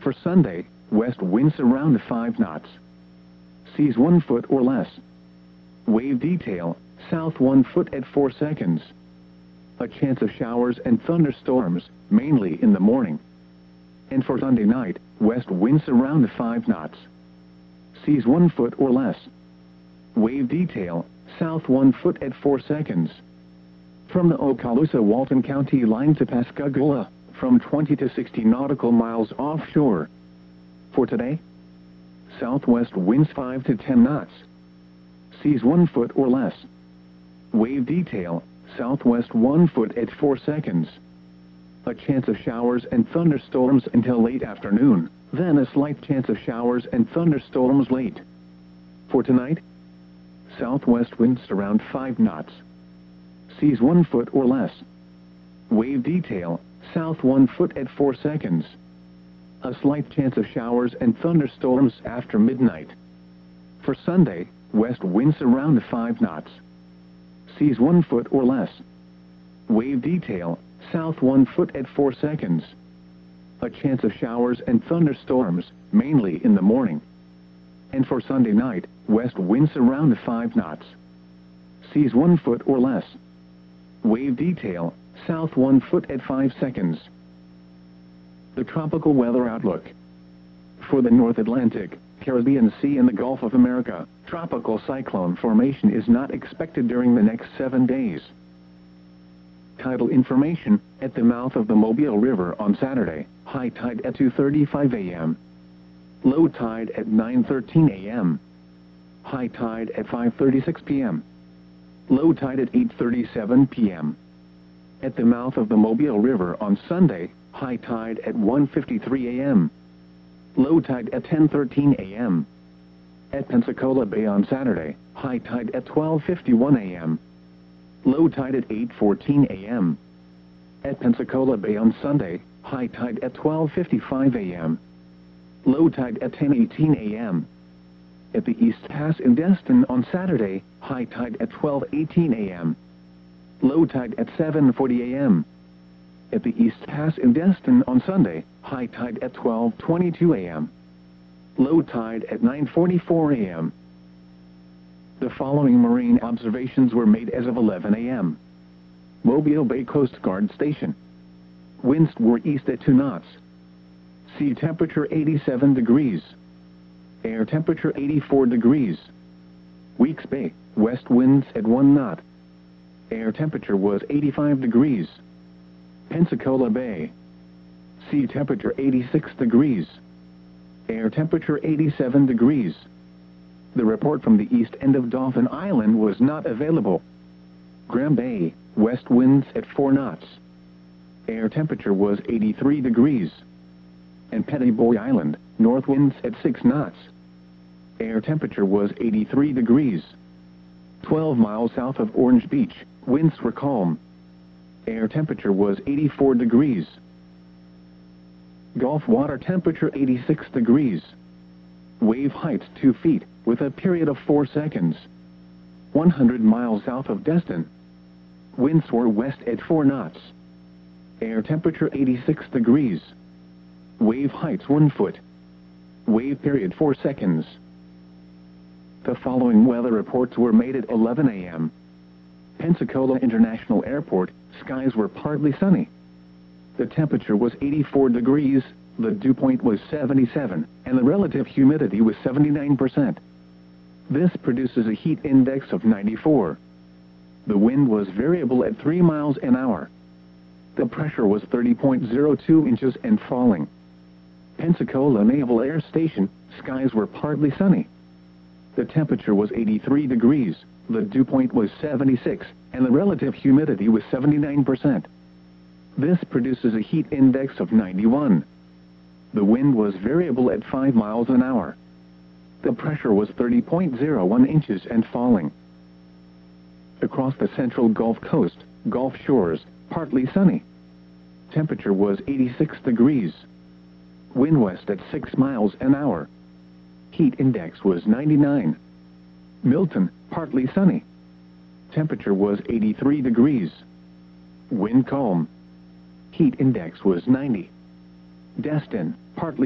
For Sunday, west winds around 5 knots. Seas 1 foot or less. Wave detail, south 1 foot at 4 seconds. A chance of showers and thunderstorms, mainly in the morning. And for Sunday night, west winds around 5 knots. Seas 1 foot or less. Wave detail, south 1 foot at 4 seconds. From the Okaloosa-Walton County line to Pascagoula, from 20 to 60 nautical miles offshore. For today, southwest winds 5 to 10 knots. Seas 1 foot or less. Wave detail, southwest 1 foot at 4 seconds. A chance of showers and thunderstorms until late afternoon, then a slight chance of showers and thunderstorms late. For tonight, southwest winds around 5 knots. Seas 1 foot or less. Wave detail, south 1 foot at 4 seconds. A slight chance of showers and thunderstorms after midnight. For Sunday, west winds around 5 knots. Seas 1 foot or less. Wave detail, south 1 foot at 4 seconds. A chance of showers and thunderstorms, mainly in the morning. And for Sunday night, west winds around 5 knots. Seas 1 foot or less. Wave detail, south 1 foot at 5 seconds. The tropical weather outlook. For the North Atlantic, Caribbean Sea and the Gulf of America, tropical cyclone formation is not expected during the next 7 days. Tidal information, at the mouth of the Mobile River on Saturday, high tide at 2:35 a.m. Low tide at 9:13 a.m. High tide at 5:36 p.m. Low tide at 8:37 p.m. At the mouth of the Mobile River on Sunday, high tide at 1:53 a.m. Low tide at 10:13 a.m. At Pensacola Bay on Saturday, high tide at 12:51 a.m. Low tide at 8:14 a.m. At Pensacola Bay on Sunday, high tide at 12:55 a.m. Low tide at 10:18 a.m. At the East Pass in Destin on Saturday, high tide at 12:18 a.m. Low tide at 7:40 a.m. At the East Pass in Destin on Sunday, high tide at 12:22 a.m. Low tide at 9:44 a.m. The following marine observations were made as of 11 a.m. Mobile Bay Coast Guard Station. Winds were east at 2 knots. Sea temperature 87 degrees. Air temperature 84 degrees. Weeks Bay, west winds at 1 knot. Air temperature was 85 degrees. Pensacola Bay. Sea temperature 86 degrees. Air temperature 87 degrees. The report from the east end of Dauphin Island was not available. Graham Bay, west winds at 4 knots. Air temperature was 83 degrees. And Petty Boy Island, north winds at 6 knots. Air temperature was 83 degrees. 12 miles south of Orange Beach, winds were calm. Air temperature was 84 degrees. Gulf water temperature 86 degrees. Wave height 2 feet, with a period of 4 seconds. 100 miles south of Destin. Winds were west at 4 knots. Air temperature 86 degrees. Wave heights 1 foot. Wave period 4 seconds. The following weather reports were made at 11 a.m. Pensacola International Airport, skies were partly sunny. The temperature was 84 degrees, the dew point was 77, and the relative humidity was 79%. This produces a heat index of 94. The wind was variable at 3 miles an hour. The pressure was 30.02 inches and falling. Pensacola Naval Air Station, skies were partly sunny. The temperature was 83 degrees, the dew point was 76, and the relative humidity was 79%. This produces a heat index of 91. The wind was variable at 5 miles an hour. The pressure was 30.01 inches and falling. Across the central Gulf Coast, Gulf shores, partly sunny. Temperature was 86 degrees. Wind west at 6 miles an hour. Heat index was 99. Milton, partly sunny. Temperature was 83 degrees. Wind calm. Heat index was 90. Destin, partly